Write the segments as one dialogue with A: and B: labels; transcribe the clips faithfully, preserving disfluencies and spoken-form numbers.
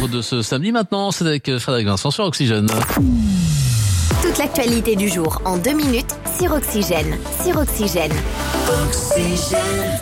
A: l'info de ce samedi maintenant, c'est avec Frédéric Vincent sur Oxygène.
B: Toute l'actualité du jour en deux minutes sur Oxygène. Sur Oxygène. Oxygène.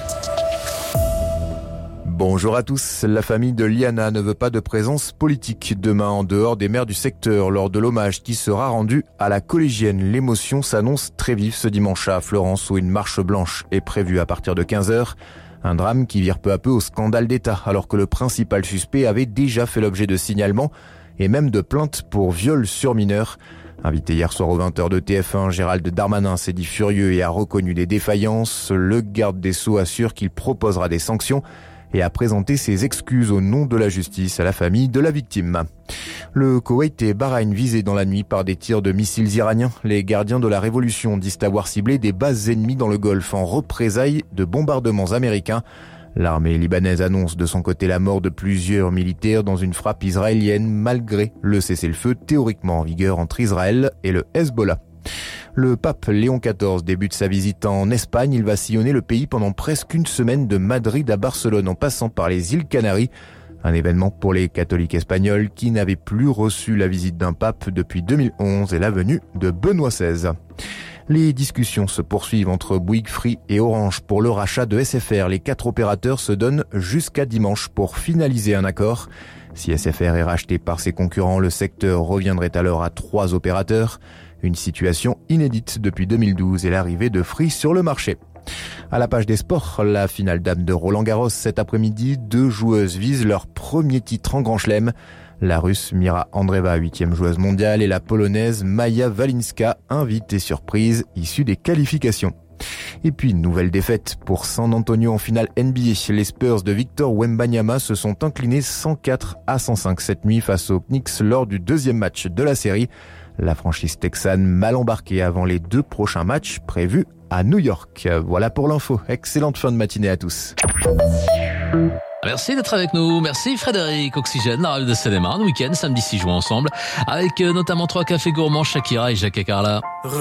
C: Bonjour à tous. La famille de Liana ne veut pas de présence politique demain en dehors des maires du secteur lors de l'hommage qui sera rendu à la collégienne. L'émotion s'annonce très vive ce dimanche à Florence où une marche blanche est prévue à partir de quinze heures. Un drame qui vire peu à peu au scandale d'État alors que le principal suspect avait déjà fait l'objet de signalements et même de plaintes pour viol sur mineur. Invité hier soir aux vingt heures de T F un, Gérald Darmanin s'est dit furieux et a reconnu des défaillances. Le garde des Sceaux assure qu'il proposera des sanctions et a présenté ses excuses au nom de la justice à la famille de la victime. Le Koweït et Bahreïn visés dans la nuit par des tirs de missiles iraniens. Les gardiens de la révolution disent avoir ciblé des bases ennemies dans le Golfe en représailles de bombardements américains. L'armée libanaise annonce de son côté la mort de plusieurs militaires dans une frappe israélienne malgré le cessez-le-feu théoriquement en vigueur entre Israël et le Hezbollah. Le pape Léon quatorze débute sa visite en Espagne. Il va sillonner le pays pendant presque une semaine de Madrid à Barcelone en passant par les îles Canaries. Un événement pour les catholiques espagnols qui n'avaient plus reçu la visite d'un pape depuis deux mille onze et la venue de Benoît seize. Les discussions se poursuivent entre Bouygues, Free et Orange pour le rachat de S F R. Les quatre opérateurs se donnent jusqu'à dimanche pour finaliser un accord. Si S F R est racheté par ses concurrents, le secteur reviendrait alors à trois opérateurs. Une situation inédite depuis deux mille douze et l'arrivée de Free sur le marché. À la page des sports, la finale dame de Roland-Garros cet après-midi, deux joueuses visent leur premier titre en Grand Chelem. La Russe Mira Andreeva, huitième joueuse mondiale, et la Polonaise Maja Walinska, invitée surprise, issue des qualifications. Et puis, nouvelle défaite pour San Antonio en finale N B A. Les Spurs de Victor Wembanyama se sont inclinés cent quatre à cent cinq cette nuit face aux Knicks lors du deuxième match de la série. La franchise texane mal embarquée avant les deux prochains matchs prévus à New York. Voilà pour l'info. Excellente fin de matinée à tous.
A: Merci d'être avec nous. Merci Frédéric. Oxygène, la radio de Seine-et-Marne, week-end, samedi six juin ensemble, avec notamment trois cafés gourmands, Shakira et Jacques et Carla.